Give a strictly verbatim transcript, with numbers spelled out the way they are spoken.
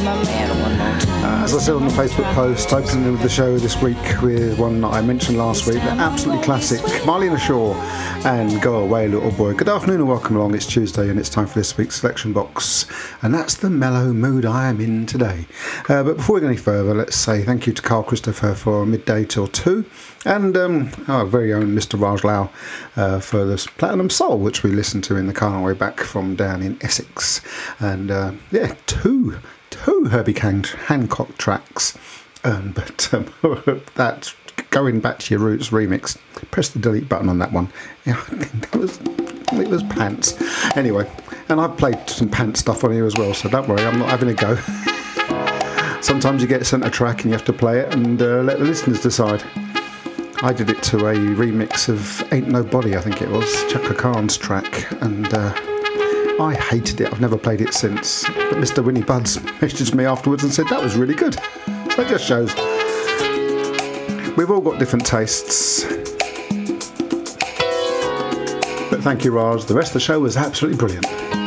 Uh, as I said on the Facebook post, opening the show this week with one that I mentioned last week, the absolutely classic Marlena Shaw and Go Away Little Boy. Good afternoon and welcome along. It's Tuesday and it's time for this week's selection box, and that's the mellow mood I am in today. Uh, but before we go any further, let's say thank you to Carl Christopher for midday till two, and um, our very own Mister Raj Lau uh, for this Platinum Soul, which we listened to in the car on our way back from down in Essex. And uh, yeah, two two Herbie Han- Hancock tracks, um, but um, that Going Back to Your Roots remix, press the delete button on that one. Yeah, I think that was, it was pants. Anyway, and I've played some pants stuff on here as well, so don't worry, I'm not having a go. Sometimes you get sent a track and you have to play it and uh, let the listeners decide. I did it to a remix of Ain't Nobody, I think it was, Chaka Khan's track, and uh, I hated it. I've never played it since. But Mister Winnie Buds messaged me afterwards and said that was really good. So it just shows we've all got different tastes. But thank you, Raj. The rest of the show was absolutely brilliant.